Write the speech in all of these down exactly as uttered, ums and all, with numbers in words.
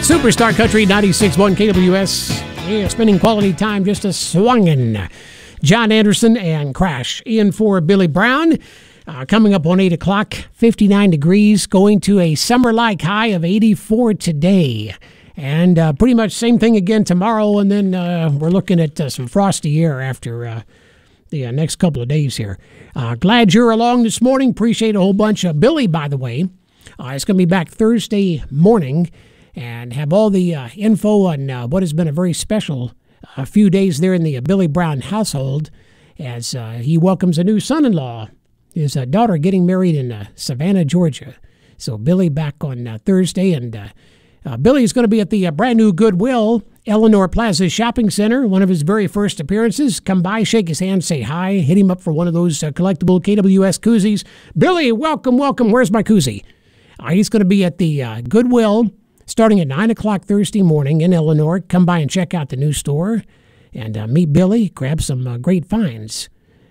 Superstar Country ninety-six point one K W S. Yeah, spending quality time just a swinging. John Anderson and Crash. In for Billy Brown. Uh, coming up on eight o'clock, fifty-nine degrees, going to a summer-like high of eighty-four today. And uh, pretty much same thing again tomorrow, and then uh, we're looking at uh, some frosty air after uh, the uh, next couple of days here. Uh, glad you're along this morning. Appreciate a whole bunch. of Billy, by the way, uh, is going to be back Thursday morning and have all the uh, info on uh, what has been a very special uh, few days there in the uh, Billy Brown household as uh, he welcomes a new son-in-law. His uh, daughter getting married in uh, Savannah, Georgia. So Billy back on uh, Thursday, and uh, uh, Billy is going to be at the uh, brand new Goodwill, Eleanor Plaza Shopping Center, one of his very first appearances. Come by, shake his hand, say hi, hit him up for one of those uh, collectible K W S koozies. Billy, welcome, welcome. Where's my koozie? Uh, he's going to be at the uh, Goodwill starting at nine o'clock Thursday morning in Eleanor. Come by and check out the new store and uh, meet Billy, grab some uh, great finds.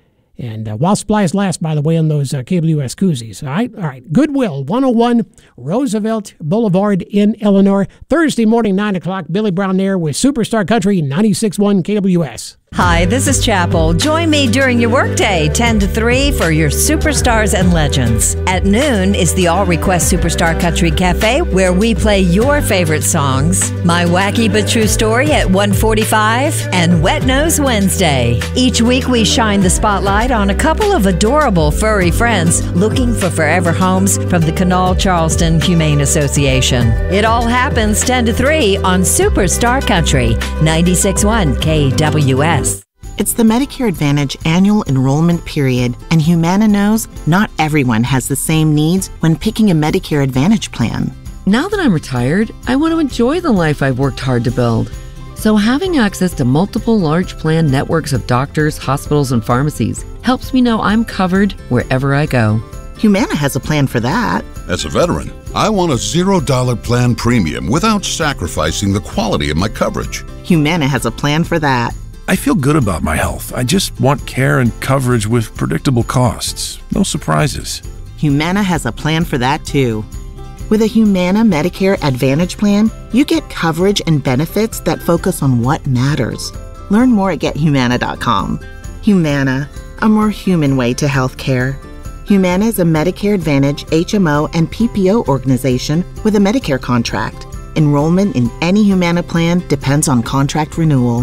And uh, while supplies last, by the way, on those uh, K W S koozies. All right, all right. Goodwill, one oh one Roosevelt Boulevard in Eleanor. Thursday morning, nine o'clock. Billy Brown there with Superstar Country ninety-six point one K W S. Hi, this is Chapel. Join me during your workday, ten to three, for your Superstars and Legends. At noon is the All Request Superstar Country Cafe, where we play your favorite songs. My Wacky But True Story at one forty-five, and Wet Nose Wednesday. Each week we shine the spotlight on a couple of adorable furry friends looking for forever homes from the Canal Charleston Humane Association. It all happens ten to three on Superstar Country ninety-six point one K W S. It's the Medicare Advantage annual enrollment period, and Humana knows not everyone has the same needs when picking a Medicare Advantage plan. Now that I'm retired, I want to enjoy the life I've worked hard to build. So having access to multiple large plan networks of doctors, hospitals, and pharmacies helps me know I'm covered wherever I go. Humana has a plan for that. As a veteran, I want a zero dollar plan premium without sacrificing the quality of my coverage. Humana has a plan for that. I feel good about my health. I just want care and coverage with predictable costs. No surprises. Humana has a plan for that too. With a Humana Medicare Advantage plan, you get coverage and benefits that focus on what matters. Learn more at get humana dot com. Humana, a more human way to health care. Humana is a Medicare Advantage H M O and P P O organization with a Medicare contract. Enrollment in any Humana plan depends on contract renewal.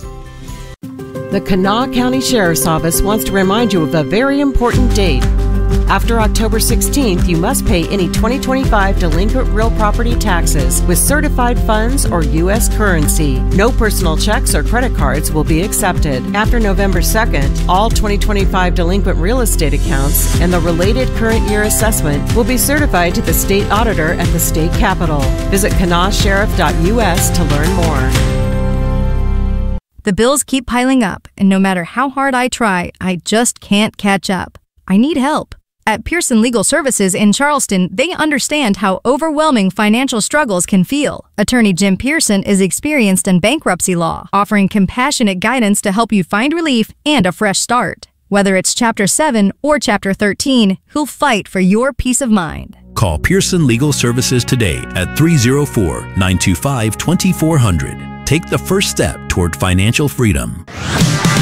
The Kanawha County Sheriff's Office wants to remind you of a very important date. After October sixteenth, you must pay any twenty twenty-five delinquent real property taxes with certified funds or U S currency. No personal checks or credit cards will be accepted. After November second, all twenty twenty-five delinquent real estate accounts and the related current year assessment will be certified to the state auditor at the state capitol. Visit kanawha sheriff dot U S to learn more. The bills keep piling up, and no matter how hard I try, I just can't catch up. I need help. At Pearson Legal Services in Charleston, they understand how overwhelming financial struggles can feel. Attorney Jim Pearson is experienced in bankruptcy law, offering compassionate guidance to help you find relief and a fresh start. Whether it's Chapter seven or Chapter thirteen, he'll fight for your peace of mind. Call Pearson Legal Services today at three oh four, nine two five, two four zero zero. Take the first step toward financial freedom.